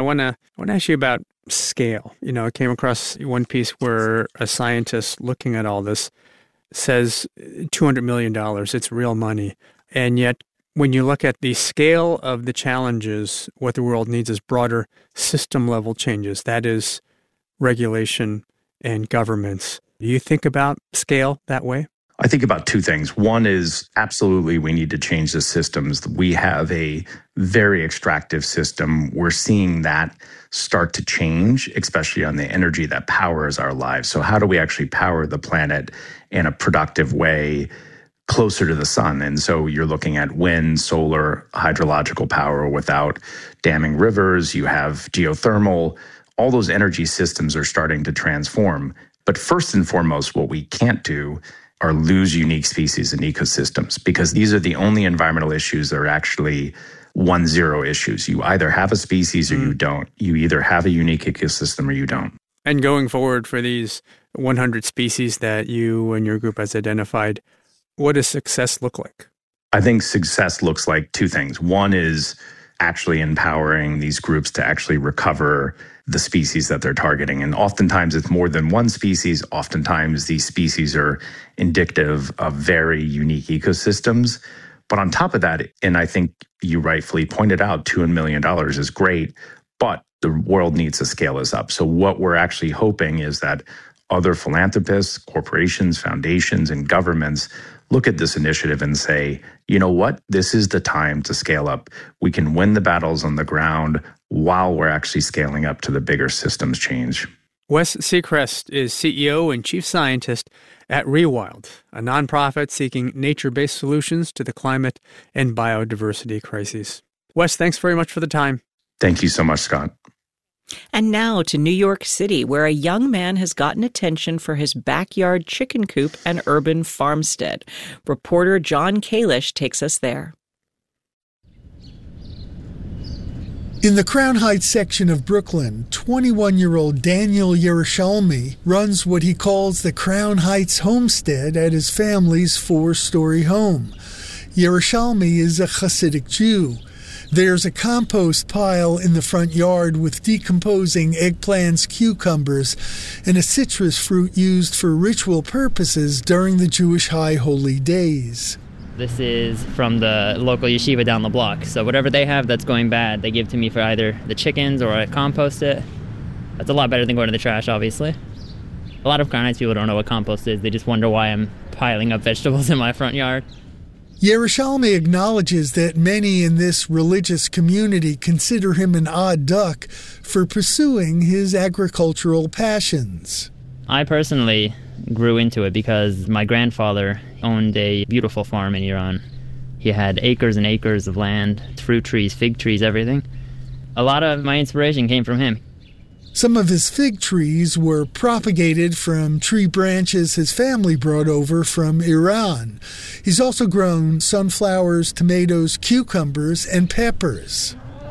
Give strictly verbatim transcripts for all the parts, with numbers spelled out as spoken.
want to I want to ask you about scale. You know, I came across one piece where a scientist looking at all this says two hundred million dollars, it's real money. And yet, when you look at the scale of the challenges, what the world needs is broader system-level changes. That is regulation and governments. Do you think about scale that way? I think about two things. One is absolutely we need to change the systems. We have a very extractive system. We're seeing that start to change, especially on the energy that powers our lives. So how do we actually power the planet in a productive way closer to the sun? And so you're looking at wind, solar, hydrological power without damming rivers. You have geothermal. All those energy systems are starting to transform. But first and foremost, what we can't do are lose unique species and ecosystems, because these are the only environmental issues that are actually one zero issues. You either have a species or mm. you don't. You either have a unique ecosystem or you don't. And going forward for these one hundred species that you and your group has identified, what does success look like? I think success looks like two things. One is actually empowering these groups to actually recover the species that they're targeting. And oftentimes it's more than one species. Oftentimes these species are indicative of very unique ecosystems. But on top of that, and I think you rightfully pointed out, two hundred million dollars is great, but the world needs to scale this up. So what we're actually hoping is that other philanthropists, corporations, foundations, and governments look at this initiative and say, you know what, this is the time to scale up. We can win the battles on the ground while we're actually scaling up to the bigger systems change. Wes Seacrest is C E O and Chief Scientist at Rewild, a nonprofit seeking nature-based solutions to the climate and biodiversity crises. Wes, thanks very much for the time. Thank you so much, Scott. And now to New York City, where a young man has gotten attention for his backyard chicken coop and urban farmstead. Reporter John Kalish takes us there. In the Crown Heights section of Brooklyn, twenty-one-year-old Daniel Yerushalmi runs what he calls the Crown Heights homestead at his family's four-story home. Yerushalmi is a Hasidic Jew. There's a compost pile in the front yard with decomposing eggplants, cucumbers, and a citrus fruit used for ritual purposes during the Jewish High Holy Days. This is from the local yeshiva down the block. So whatever they have that's going bad, they give to me for either the chickens or I compost it. That's a lot better than going to the trash, obviously. A lot of Crown Heights people don't know what compost is. They just wonder why I'm piling up vegetables in my front yard. Yerushalmi acknowledges that many in this religious community consider him an odd duck for pursuing his agricultural passions. I personally grew into it because my grandfather owned a beautiful farm in Iran. He had acres and acres of land, fruit trees, fig trees, everything. A lot of my inspiration came from him. Some of his fig trees were propagated from tree branches his family brought over from Iran. He's also grown sunflowers, tomatoes, cucumbers, and peppers.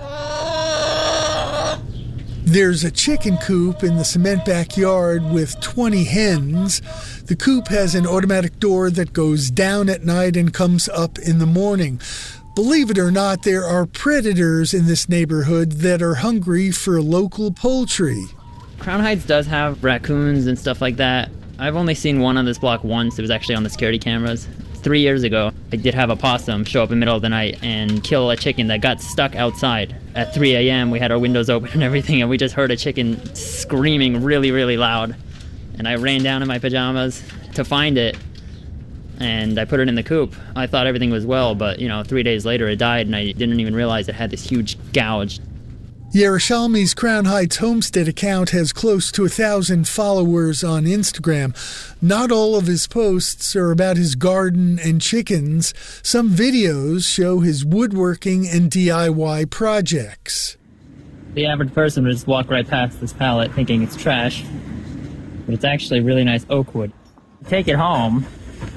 There's a chicken coop in the cement backyard with twenty hens. The coop has an automatic door that goes down at night and comes up in the morning. Believe it or not, there are predators in this neighborhood that are hungry for local poultry. Crown Heights does have raccoons and stuff like that. I've only seen one on this block once. It was actually on the security cameras. Three years ago, I did have a possum show up in the middle of the night and kill a chicken that got stuck outside. At three a.m., we had our windows open and everything, and we just heard a chicken screaming really, really loud. And I ran down in my pajamas to find it. And I put it in the coop. I thought everything was well, but, you know, three days later it died, and I didn't even realize it had this huge gouge. Yerushalmi's Crown Heights homestead account has close to a thousand followers on Instagram. Not all of his posts are about his garden and chickens. Some videos show his woodworking and D I Y projects. The average person would just walk right past this pallet thinking it's trash, but it's actually really nice oak wood. Take it home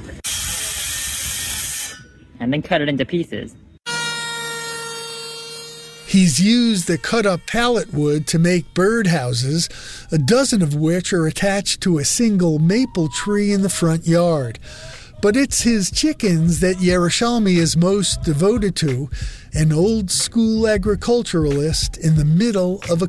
and then cut it into pieces. He's used the cut-up pallet wood to make birdhouses, a dozen of which are attached to a single maple tree in the front yard. But it's his chickens that Yerushalmi is most devoted to, an old-school agriculturalist in the middle of a